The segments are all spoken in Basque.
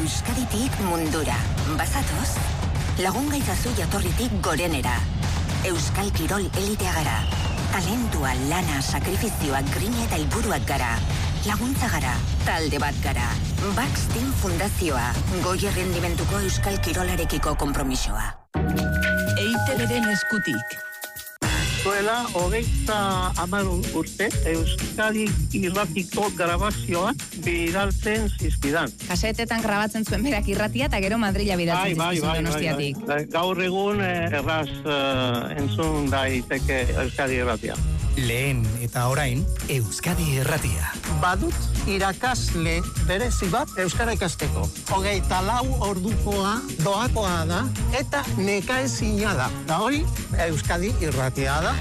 Euskaditik mundura. Bazatoz? Lagun gaitzazu jatorritik gorenera. Euskal Kirol elitea gara. Talentua, lana, sakrifizioak, grina eta helburuak gara. Laguntza gara, talde bat gara. Bax Team Fundazioa, goi errendimentuko Euskal Kirolarekiko konpromisoa. EITB-ren eskutik. Zuela, 30 urte, Euskadi irratiko grabazioak bidaltzen zizkidan. Kasetetan grabatzen zuen berak irratia eta gero Madrila bidaltzen zizkizun Donostiatik. Gaur egun erraz entzun daiteke Euskadi irratia. Lehen eta orain, Euskadi irratia. Badut irakasle berezi bat euskara ikasteko. 24 ordukoa doakoa da eta nekaezina da. Da hori, Euskadi irratia da.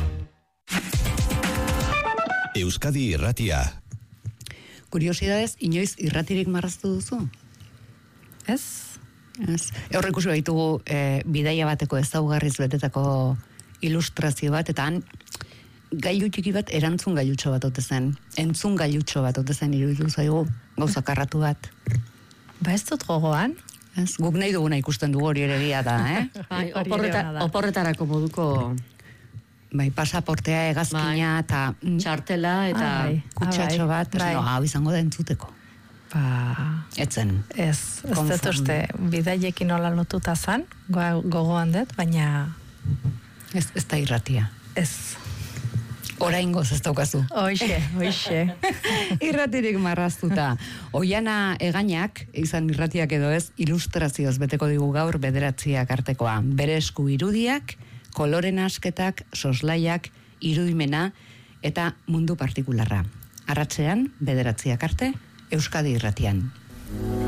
Euskadi irratia. Kuriosidades, inoiz irratirik marraztu duzu? Ez? Horrek ikusi baitugu bidaia bateko ezaugarriz betetako ilustrazio bat, eta han gailu txiki bat erantzun gailutxo bat ote zen. Entzun gailutxo bat ote zen iruditu zaigu gauza karratu bat. Ba ez dut gogoan. Guk nahi duguna ikusten dugu hori ere egia da, Bai, oporretarako moduko... Bai, pasaportea, hegazkina, eta txartela, eta kutsatxo bat, hau izango da entzuteko. Etzen. Ez dut uste, bidaiekin nola lotuta zan, gogoan dut, baina... Ez da irratia. Ez. Oraingoz ez daukazu. Hoixe. Irratirik marraztuta. Oiana Egainak, izan irratiak edo ez, ilustrazioz beteko digu gaur 9 artekoa. Bere esku irudiak, koloren asketak, soslaiak, irudimena eta mundu partikularra. Arratsean 9 arte, Euskadi irratian.